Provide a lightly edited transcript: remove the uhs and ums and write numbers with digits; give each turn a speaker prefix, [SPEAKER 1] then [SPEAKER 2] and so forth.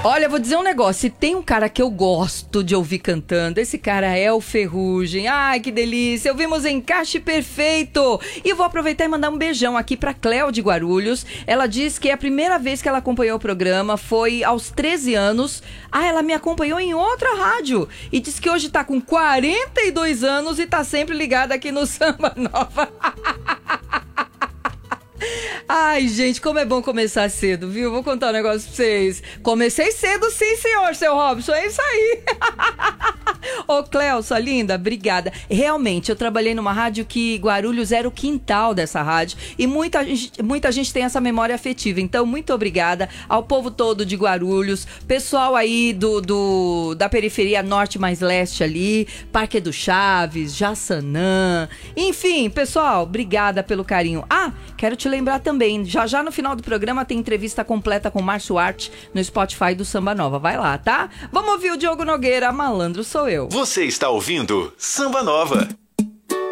[SPEAKER 1] Olha, vou dizer um negócio, se tem um cara que eu gosto de ouvir cantando, esse cara é o Ferrugem. Ai, que delícia, ouvimos Encaixe Perfeito. E vou aproveitar e mandar um beijão aqui pra Cléo de Guarulhos. Ela diz que a primeira vez que ela acompanhou o programa foi aos 13 anos. Ah, ela me acompanhou em outra rádio e diz que hoje tá com 42 anos e tá sempre ligada aqui no Samba Nova. Ai, gente, como é bom começar cedo, viu? Vou contar um negócio pra vocês. Comecei cedo, sim, senhor, seu Robson, é isso aí. Ô, Cléo, sua linda, obrigada. Realmente, eu trabalhei numa rádio que Guarulhos era o quintal dessa rádio e muita gente tem essa memória afetiva. Então, muito obrigada ao povo todo de Guarulhos, pessoal aí da periferia norte mais leste ali, Parque do Chaves, Jaçanã, enfim, pessoal, obrigada pelo carinho. Ah, quero te lembrar também, já no final do programa tem entrevista completa com Márcio Arte no Spotify do Samba Nova. Vai lá, tá? Vamos ouvir o Diogo Nogueira, Malandro Sou Eu.
[SPEAKER 2] Você está ouvindo Samba Nova.